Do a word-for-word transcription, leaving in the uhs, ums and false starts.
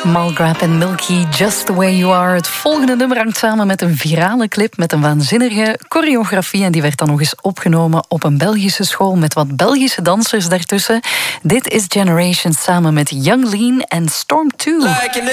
Malgrab en Milky, Just The Way You Are. Het volgende nummer hangt samen met een virale clip met een waanzinnige choreografie. En die werd dan nog eens opgenomen op een Belgische school met wat Belgische dansers daartussen. Dit is Generations samen met Young Lean en Storm two. Like